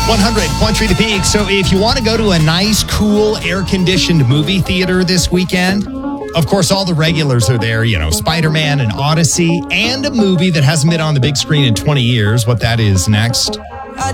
100.3 The Peak. So if you want to go to a nice, cool, air-conditioned movie theater this weekend, of course, all the regulars are there. You know, Spider-Man and Odyssey, and a movie that hasn't been on the big screen in 20 years. What that is next.